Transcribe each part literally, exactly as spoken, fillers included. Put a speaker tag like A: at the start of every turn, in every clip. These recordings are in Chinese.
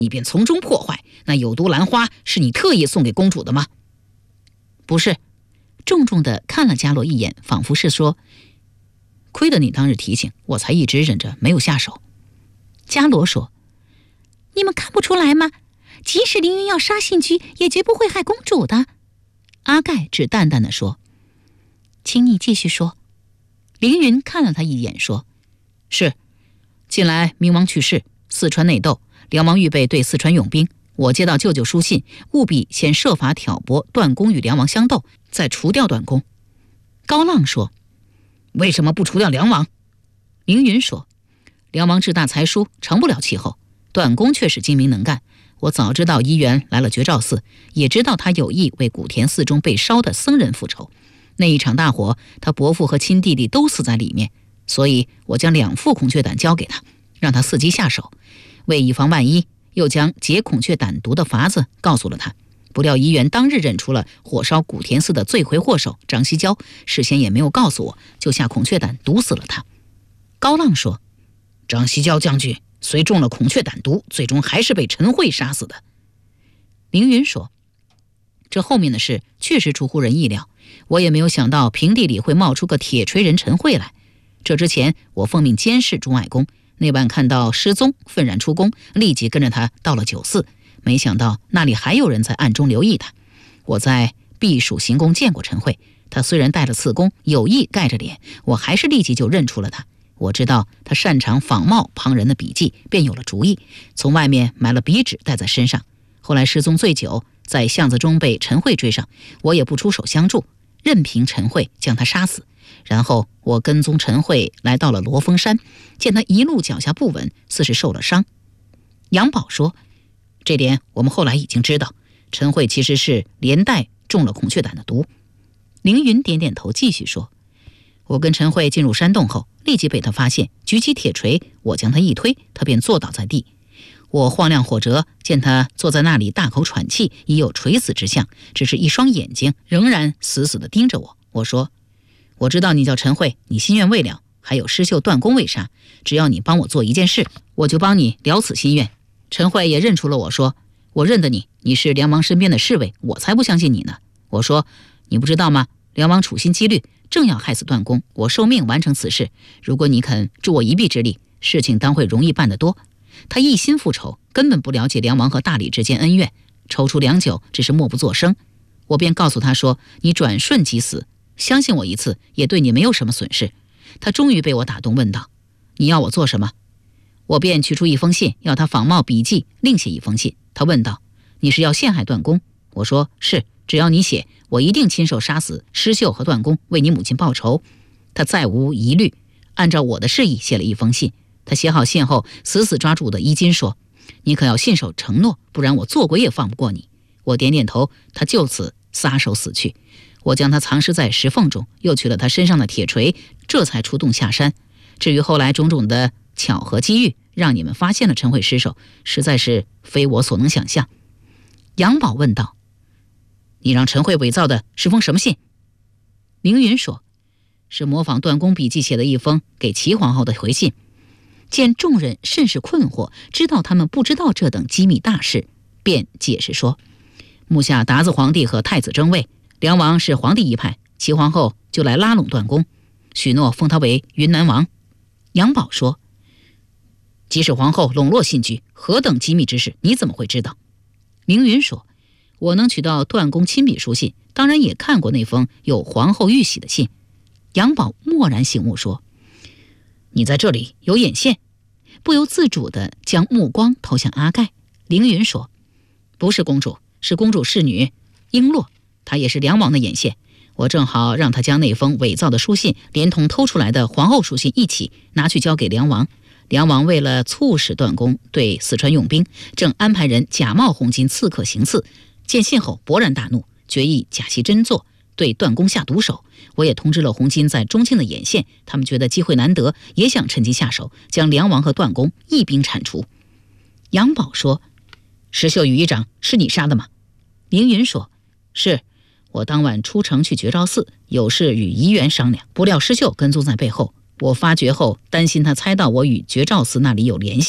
A: 你便从中破坏。那有毒兰花是你特意送给公主的吗？
B: 不是。重重地看了伽罗一眼，仿佛是说，
A: 亏得你当日提醒，我才一直忍着没有下手。
B: 伽罗说，你们看不出来吗？即使凌云要杀信居，也绝不会害公主的。阿盖只淡淡地说，请你继续说。凌云看了他一眼说，
A: 是，近来明王去世，四川内斗，梁王预备对四川用兵，我接到舅舅书信，务必先设法挑拨段公与梁王相斗，再除掉段公。
B: 高浪说，
A: 为什么不除掉梁王？
B: 凌云说，
A: 梁王志大才疏，成不了气候，段公却是精明能干。我早知道怡园来了绝照寺，也知道他有意为古田寺中被烧的僧人复仇。那一场大火，他伯父和亲弟弟都死在里面，所以我将两副孔雀胆交给他，让他伺机下手。为以防万一，又将解孔雀胆毒的法子告诉了他。不料怡园当日认出了火烧古田寺的罪魁祸首张西郊，事先也没有告诉我，就下孔雀胆毒死了他。
B: 高浪说，
A: 张西郊将军虽中了孔雀胆毒，最终还是被陈慧杀死的。
B: 凌云说，
A: 这后面的事确实出乎人意料，我也没有想到平地里会冒出个铁锤人陈慧来。这之前我奉命监视钟爱公，那晚看到失踪，愤然出宫，立即跟着他到了酒肆，没想到那里还有人在暗中留意他。我在避暑行宫见过陈慧，他虽然戴了刺弓，有意盖着脸，我还是立即就认出了他。我知道他擅长仿冒旁人的笔迹，便有了主意，从外面买了笔纸带在身上。后来失踪醉酒，在巷子中被陈慧追上，我也不出手相助，任凭陈慧将他杀死。然后我跟踪陈慧来到了罗峰山，见他一路脚下不稳，似是受了伤。
B: 杨宝说，
A: 这点我们后来已经知道，陈慧其实是连带中了孔雀胆的毒。
B: 凌云点点头，继续说，
A: 我跟陈慧进入山洞后，立即被他发现，举起铁锤，我将他一推，他便坐倒在地。我晃亮火折，见他坐在那里大口喘气，已有垂死之相，只是一双眼睛仍然死死地盯着我。我说，我知道你叫陈慧，你心愿未了，还有施秀断供未杀，只要你帮我做一件事，我就帮你了此心愿。陈慧也认出了我，说，我认得你，你是梁王身边的侍卫，我才不相信你呢。我说，你不知道吗？梁王处心积虑，正要害死段公，我受命完成此事，如果你肯助我一臂之力，事情当会容易办得多。他一心复仇，根本不了解梁王和大理之间恩怨，踌躇良久，只是默不作声。我便告诉他说，你转瞬即死，相信我一次，也对你没有什么损失。他终于被我打动，问道，你要我做什么？我便取出一封信，要他仿冒笔记，另写一封信。他问道，你是要陷害段公？我说，是，只要你写，我一定亲手杀死施秀和段公，为你母亲报仇。他再无疑虑，按照我的示意写了一封信。他写好信后，死死抓住我的衣襟，说，你可要信守承诺，不然我做鬼也放不过你。我点点头，他就此撒手死去。我将他藏尸在石缝中，又取了他身上的铁锤，这才出洞下山。至于后来种种的巧合机遇，让你们发现了陈慧尸首，实在是非我所能想象。
B: 杨宝问道，
A: 你让陈慧伪造的是封什么信？
B: 凌云说，
A: 是模仿段公笔记写的一封给齐皇后的回信。
B: 见众人甚是困惑，知道他们不知道这等机密大事，便解释说，
A: 目下达子皇帝和太子争位，梁王是皇帝一派，齐皇后就来拉拢段公，许诺封他为云南王。
B: 杨宝说，
A: 即使皇后笼络信居，何等机密之事，你怎么会知道？
B: 凌云说，
A: 我能取到段公亲笔书信，当然也看过那封有皇后玉玺的信。
B: 杨宝蓦然醒悟说，
A: 你在这里有眼线，
B: 不由自主地将目光投向阿盖。
A: 凌云说，不是公主，是公主侍女璎珞，她也是梁王的眼线。我正好让她将那封伪造的书信连同偷出来的皇后书信一起拿去交给梁王。梁王为了促使段公对四川用兵，正安排人假冒红巾刺客行刺，见信后勃然大怒，决意假戏真做，对段公下毒手。我也通知了红巾在中庆的眼线，他们觉得机会难得，也想趁机下手，将梁王和段公一并铲除。
B: 杨宝说，
A: 石秀羽衣长是你杀的吗？
B: 凌云说，
A: 是，我当晚出城去绝照寺，有事与怡园商量，不料石秀跟踪在背后，我发觉后担心他猜到我与绝照寺那里有联系，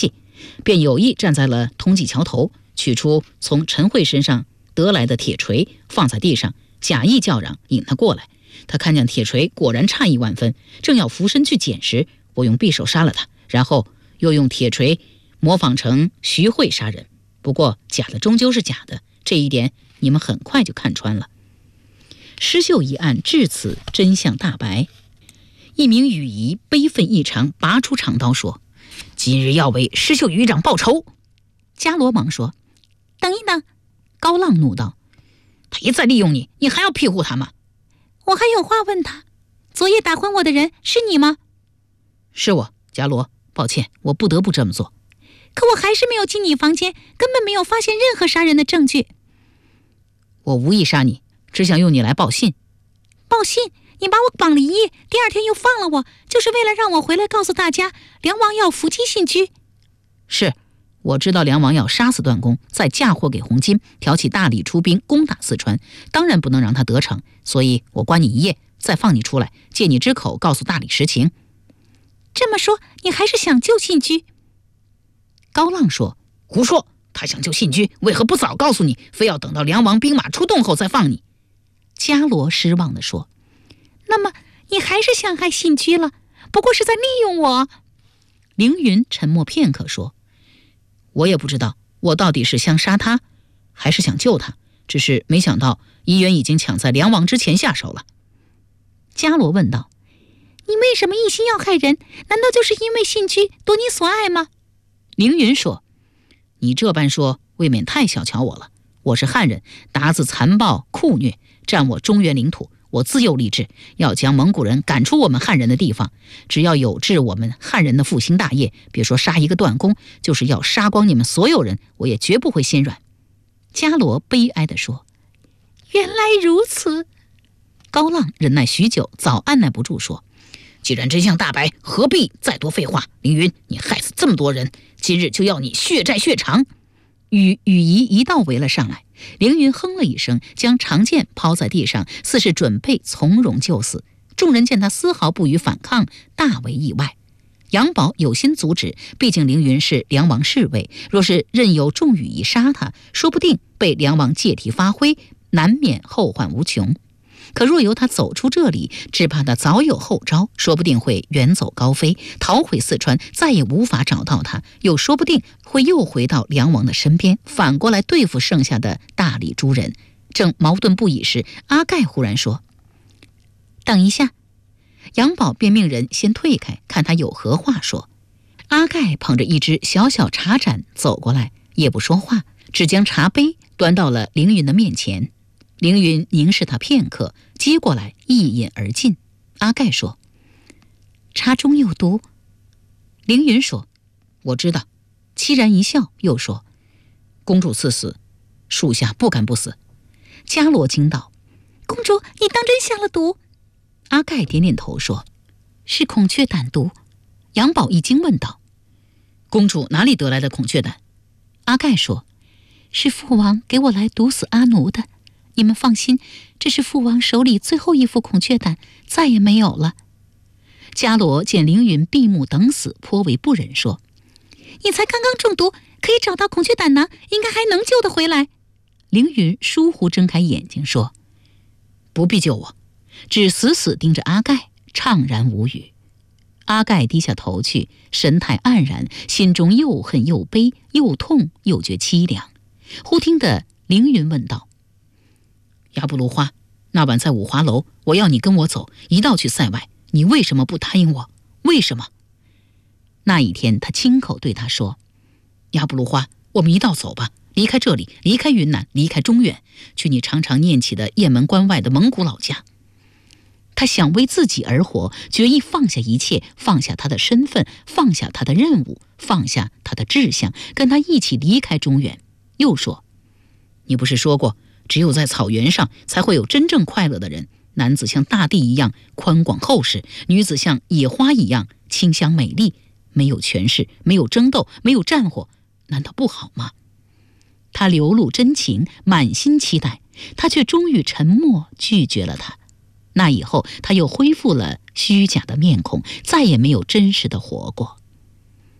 A: 便有意站在了通济桥头，取出从陈慧身上得来的铁锤，放在地上，假意叫嚷引他过来。他看见铁锤，果然诧异万分，正要俯身去捡时，我用匕首杀了他，然后又用铁锤模仿成徐慧杀人。不过假的终究是假的，这一点你们很快就看穿了。施秀一案至此真相大白。一名羽仪悲愤异常，拔出长刀说：“今日要为施秀余长报仇。”
B: 伽罗忙说：“等一等！”
A: 高浪怒道：“他一再利用你，你还要庇护他吗？”
B: 我还有话问他，昨夜打昏我的人是你吗？
A: 是我，伽罗，抱歉，我不得不这么做。
B: 可我还是没有进你房间，根本没有发现任何杀人的证据。
A: 我无意杀你，只想用你来报信。
B: 报信？你把我绑了一夜，第二天又放了我，就是为了让我回来告诉大家，梁王要伏击信居。
A: 是，我知道梁王要杀死段公，再嫁祸给红巾，挑起大理出兵攻打四川，当然不能让他得逞，所以我关你一夜，再放你出来，借你之口告诉大理实情。
B: 这么说，你还是想救信居？
A: 高浪说：“胡说！他想救信居，为何不早告诉你，非要等到梁王兵马出动后再放你？”
B: 伽罗失望地说：“那么你还是想害信居了，不过是在利用我。”
A: 凌云沉默片刻说：“我也不知道，我到底是想杀他，还是想救他，只是没想到怡园已经抢在梁王之前下手了。”
B: 伽罗问道：“你为什么一心要害人？难道就是因为信居夺你所爱吗？”
A: 凌云说：“你这般说，未免太小瞧我了。我是汉人，鞑子残暴酷虐，占我中原领土。我自幼立志，要将蒙古人赶出我们汉人的地方。只要有志我们汉人的复兴大业，别说杀一个段公，就是要杀光你们所有人，我也绝不会心软。”
B: 伽罗悲哀地说：“原来如此。”
A: 高浪忍耐许久，早按耐不住说：“既然真相大白，何必再多废话？凌云，你害死这么多人，今日就要你血债血偿。”羽羽仪一道围了上来，凌云哼了一声，将长剑抛在地上，似是准备从容就死。众人见他丝毫不予反抗，大为意外。杨宝有心阻止，毕竟凌云是梁王侍卫，若是任由众羽仪杀他，说不定被梁王借题发挥，难免后患无穷。可若由他走出这里，只怕他早有后招，说不定会远走高飞，逃回四川，再也无法找到他，又说不定会又回到梁王的身边，反过来对付剩下的大理诸人。正矛盾不已时，阿盖忽然说：“
B: 等一下。”
A: 杨宝便命人先退开，看他有何话说。阿盖捧着一只小小茶盏走过来，也不说话，只将茶杯端到了凌云的面前。凌云凝视他片刻，接过来一饮而尽。阿盖说：“
B: 茶中有毒。”
A: 凌云说：“我知道。”凄然一笑，又说：“公主赐死，属下不敢不死。”
B: 伽罗惊道：“公主，你当真下了毒？”
A: 阿盖点点头说：“
B: 是孔雀胆毒。”
A: 杨宝一惊问道：“公主哪里得来的孔雀胆？”
B: 阿盖说：“是父王给我来毒死阿奴的。你们放心，这是父王手里最后一副孔雀胆，再也没有了。”
A: 伽罗见凌云闭目等死，颇为不忍，说：“
B: 你才刚刚中毒，可以找到孔雀胆囊，应该还能救得回来。”
A: 凌云疏忽睁开眼睛说：“不必救我。”只死死盯着阿盖，怅然无语。阿盖低下头去，神态黯然，心中又恨又悲，又痛又觉凄凉。忽听得凌云问道：“亚布芦花，那晚在五华楼，我要你跟我走，一道去塞外，你为什么不答应我？为什么？”那一天他亲口对他说：“亚布芦花，我们一道走吧，离开这里，离开云南，离开中原，去你常常念起的雁门关外的蒙古老家。”他想为自己而活，决意放下一切，放下他的身份，放下他的任务，放下他的志向，跟他一起离开中原。又说：“你不是说过，只有在草原上才会有真正快乐的人，男子像大地一样宽广厚实，女子像野花一样清香美丽，没有权势，没有争斗，没有战火，难道不好吗？”他流露真情，满心期待，他却终于沉默拒绝了他。那以后他又恢复了虚假的面孔，再也没有真实的活过。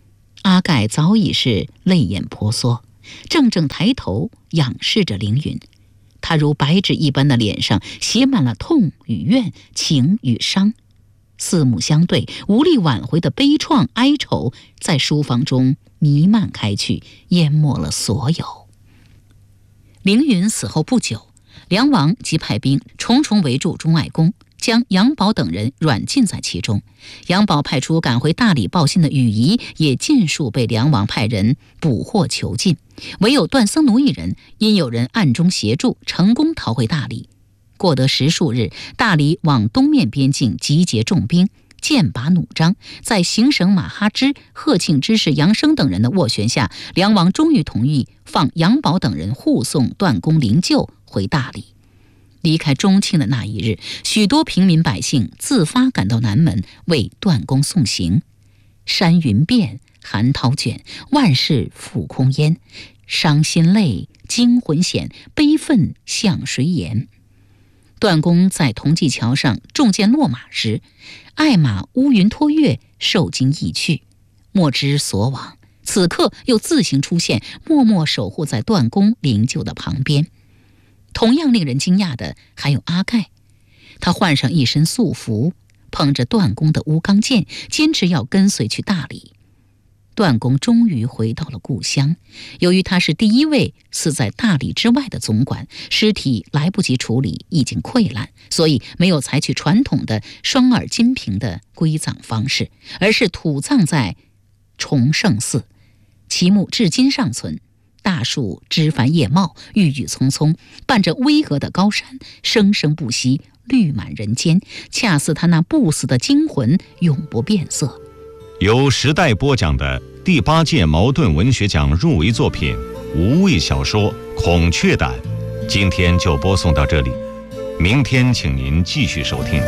A: 阿盖早已是泪眼婆娑，怔怔抬头仰视着凌云。他如白纸一般的脸上写满了痛与怨、情与伤，四目相对，无力挽回的悲怆哀愁在书房中弥漫开去，淹没了所有。凌云死后不久，梁王即派兵重重围住钟爱宫，将杨宝等人软禁在其中。杨宝派出赶回大理报信的羽仪，也尽数被梁王派人捕获囚禁。唯有段僧奴一人，因有人暗中协助，成功逃回大理。过得十数日，大理往东面边境集结重兵，剑拔弩张，在行省马哈之、贺庆之士杨生等人的斡旋下，梁王终于同意放杨宝等人护送段公灵柩回大理。离开中庆的那一日，许多平民百姓自发赶到南门为段公送行。山云变，寒涛卷，万事复空烟。伤心泪，惊魂显，悲愤向谁言？段公在同济桥上中箭落马时，爱马乌云托月，受惊已去，莫知所往。此刻又自行出现，默默守护在段公灵柩的旁边。同样令人惊讶的还有阿盖，他换上一身素服，捧着段公的乌钢剑，坚持要跟随去大理。段公终于回到了故乡，由于他是第一位死在大理之外的总管，尸体来不及处理，已经溃烂，所以没有采取传统的双耳金瓶的归葬方式，而是土葬在崇圣寺，其墓至今尚存。大树枝繁叶茂，郁郁葱葱，伴着巍峨的高山，生生不息，绿满人间，恰似他那不死的精魂永不变色。
C: 由时代播讲的第八届茅盾文学奖入围作品无畏小说《孔雀胆》，今天就播送到这里，明天请您继续收听。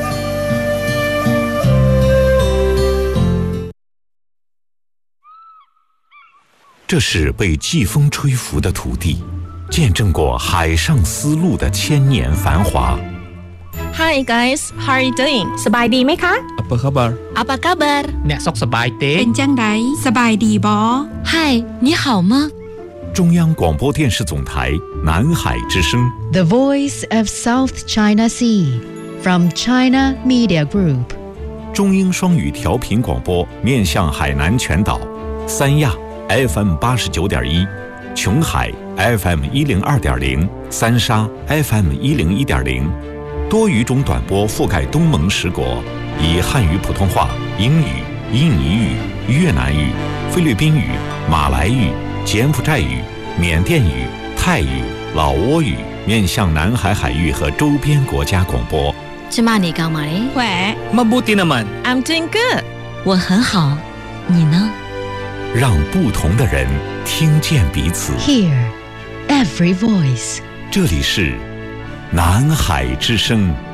D: 这是被季风吹拂的土地，见证过海上丝路的千年繁华。
E: Hi guys, how are you doing? สบายดีไหมคะ
F: Apa khabar?
E: Apa kabar?
F: អ្នកសុខសប្បាយទេ
G: เป็นจังไดสบายดีบ่
B: 嗨，你好吗？
D: 中央广播电视总台南海之声
H: The Voice of South China Sea from China Media Group
D: 中英双语调频广播，面向海南全岛，三亚 F M 八十九点一，琼海 F M 一零二点零，三沙 F M 一零一点零，多语种短波覆盖东盟十国，以汉语、普通话、英语、印尼语、越南语、菲律宾语、马来语、柬埔寨语、缅甸语、泰语、老挝语，面向南海海域和周边国家广播。
B: 芝麻你干嘛嘞？
E: 喂
F: Mabuti naman.
E: I'm doing good.
B: 我很好，你呢？
D: 让不同的人听见彼此。
H: Hear every voice
D: 这里是南海之声。